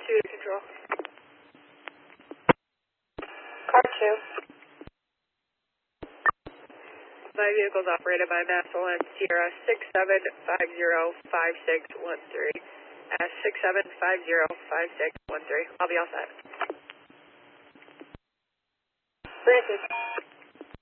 2 to control. Car 2. My vehicle is operated by Master One Sierra 67505613. 67505613. I'll be all set. Granted.